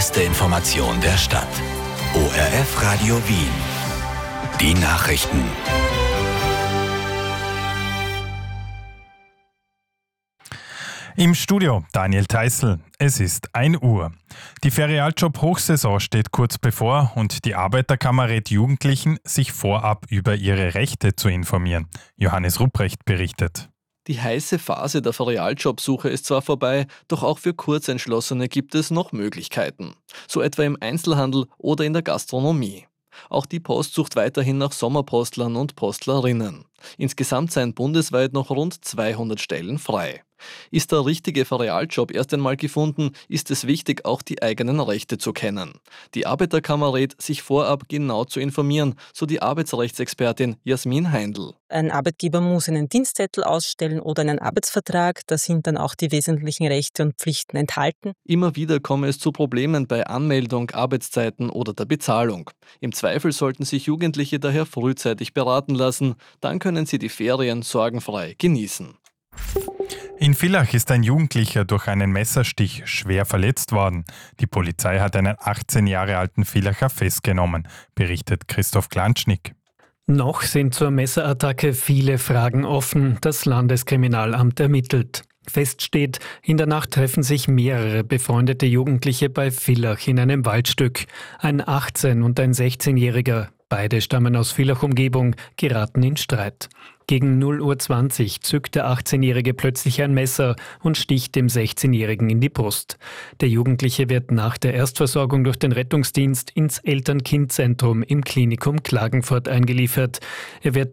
beste Information der Stadt. ORF Radio Wien. Die Nachrichten. Im Studio Daniel Theißl. Es ist 1 Uhr. Die Ferialjob-Hochsaison steht kurz bevor und die Arbeiterkammer rät Jugendlichen, sich vorab über ihre Rechte zu informieren. Johannes Rupprecht berichtet. Die heiße Phase der Ferialjobsuche ist zwar vorbei, doch auch für Kurzentschlossene gibt es noch Möglichkeiten. So etwa im Einzelhandel oder in der Gastronomie. Auch die Post sucht weiterhin nach Sommerpostlern und Postlerinnen. Insgesamt seien bundesweit noch rund 200 Stellen frei. Ist der richtige Ferialjob erst einmal gefunden, ist es wichtig, auch die eigenen Rechte zu kennen. Die Arbeiterkammer rät, sich vorab genau zu informieren, so die Arbeitsrechtsexpertin Jasmin Heindl. Ein Arbeitgeber muss einen Dienstzettel ausstellen oder einen Arbeitsvertrag, da sind dann auch die wesentlichen Rechte und Pflichten enthalten. Immer wieder komme es zu Problemen bei Anmeldung, Arbeitszeiten oder der Bezahlung. Im Zweifel sollten sich Jugendliche daher frühzeitig beraten lassen, dann können sie die Ferien sorgenfrei genießen. In Villach ist ein Jugendlicher durch einen Messerstich schwer verletzt worden. Die Polizei hat einen 18 Jahre alten Villacher festgenommen, berichtet Christoph Klanschnick. Noch sind zur Messerattacke viele Fragen offen. Das Landeskriminalamt ermittelt. Fest steht, in der Nacht treffen sich mehrere befreundete Jugendliche bei Villach in einem Waldstück. Ein 18- und ein 16-Jähriger. Beide stammen aus Villach-Umgebung, geraten in Streit. Gegen 0:20 Uhr zückt der 18-Jährige plötzlich ein Messer und sticht dem 16-Jährigen in die Brust. Der Jugendliche wird nach der Erstversorgung durch den Rettungsdienst ins Eltern-Kind-Zentrum im Klinikum Klagenfurt eingeliefert. Er wird